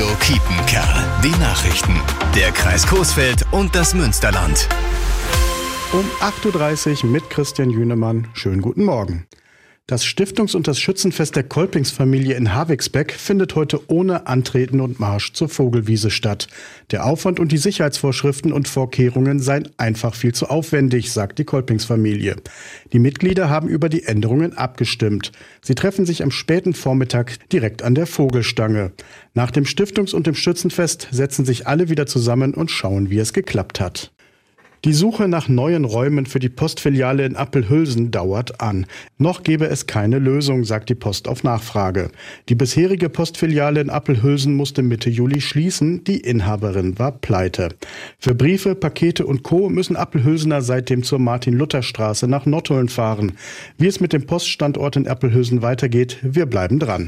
Radio Kiepenkerl. Die Nachrichten. Der Kreis Coesfeld und das Münsterland. Um 8.30 Uhr mit Christian Jünemann. Schönen guten Morgen. Das Stiftungs- und das Schützenfest der Kolpingsfamilie in Havixbeck findet heute ohne Antreten und Marsch zur Vogelwiese statt. Der Aufwand und die Sicherheitsvorschriften und Vorkehrungen seien einfach viel zu aufwendig, sagt die Kolpingsfamilie. Die Mitglieder haben über die Änderungen abgestimmt. Sie treffen sich am späten Vormittag direkt an der Vogelstange. Nach dem Stiftungs- und dem Schützenfest setzen sich alle wieder zusammen und schauen, wie es geklappt hat. Die Suche nach neuen Räumen für die Postfiliale in Appelhülsen dauert an. Noch gebe es keine Lösung, sagt die Post auf Nachfrage. Die bisherige Postfiliale in Appelhülsen musste Mitte Juli schließen. Die Inhaberin war pleite. Für Briefe, Pakete und Co. müssen Appelhülsener seitdem zur Martin-Luther-Straße nach Nottuln fahren. Wie es mit dem Poststandort in Appelhülsen weitergeht, wir bleiben dran.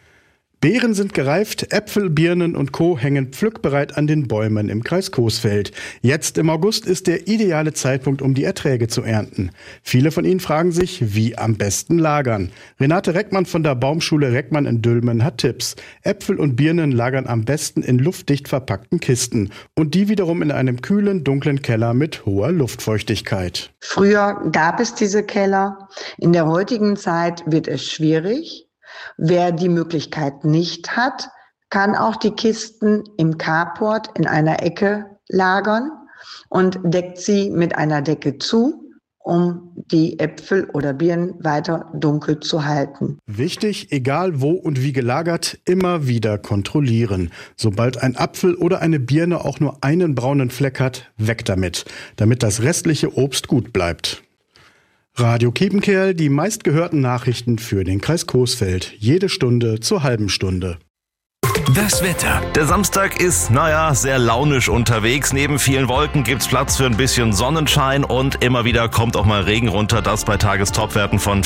Beeren sind gereift, Äpfel, Birnen und Co. hängen pflückbereit an den Bäumen im Kreis Coesfeld. Jetzt im August ist der ideale Zeitpunkt, um die Erträge zu ernten. Viele von Ihnen fragen sich, wie am besten lagern. Renate Reckmann von der Baumschule Reckmann in Dülmen hat Tipps. Äpfel und Birnen lagern am besten in luftdicht verpackten Kisten. Und die wiederum in einem kühlen, dunklen Keller mit hoher Luftfeuchtigkeit. Früher gab es diese Keller. In der heutigen Zeit wird es schwierig. Wer die Möglichkeit nicht hat, kann auch die Kisten im Carport in einer Ecke lagern und deckt sie mit einer Decke zu, um die Äpfel oder Birnen weiter dunkel zu halten. Wichtig, egal wo und wie gelagert, immer wieder kontrollieren. Sobald ein Apfel oder eine Birne auch nur einen braunen Fleck hat, weg damit, damit das restliche Obst gut bleibt. Radio Kiepenkerl, die meistgehörten Nachrichten für den Kreis Coesfeld. Jede Stunde zur halben Stunde. Das Wetter. Der Samstag ist, sehr launisch unterwegs. Neben vielen Wolken gibt's Platz für ein bisschen Sonnenschein und immer wieder kommt auch mal Regen runter. Das bei Tagestopwerten von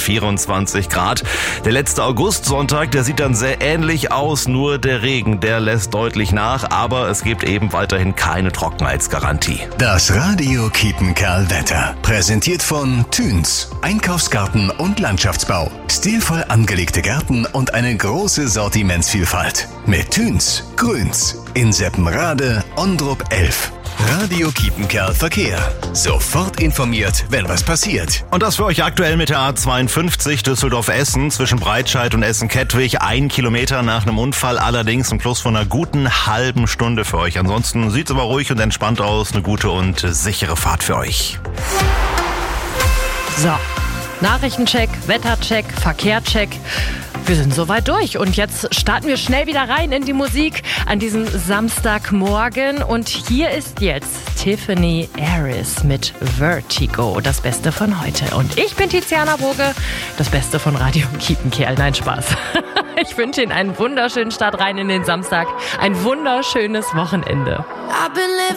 24 Grad. Der letzte Augustsonntag, der sieht dann sehr ähnlich aus. Nur der Regen, der lässt deutlich nach. Aber es gibt eben weiterhin keine Trockenheitsgarantie. Das Radio Kiepenkerl Wetter. Präsentiert von Thüns. Einkaufsgarten und Landschaftsbau. Stilvoll angelegte Gärten und eine große Sortimentsvielfalt. Mit Thüns, Grüns, in Seppenrade, Ondrup 11. Radio Kiepenkerl Verkehr. Sofort informiert, wenn was passiert. Und das für euch aktuell mit der A52 Düsseldorf-Essen zwischen Breitscheid und Essen-Kettwig. 1 Kilometer nach einem Unfall, allerdings ein Plus von einer guten halben Stunde für euch. Ansonsten sieht's aber ruhig und entspannt aus. Eine gute und sichere Fahrt für euch. So, Nachrichtencheck, Wettercheck, Verkehrcheck. Wir sind soweit durch und jetzt starten wir schnell wieder rein in die Musik an diesem Samstagmorgen. Und hier ist jetzt Tiffany Harris mit Vertigo, das Beste von heute. Und ich bin Tiziana Boge, das Beste von Radio Kiepenkerl. Nein, Spaß. Ich wünsche Ihnen einen wunderschönen Start rein in den Samstag, ein wunderschönes Wochenende.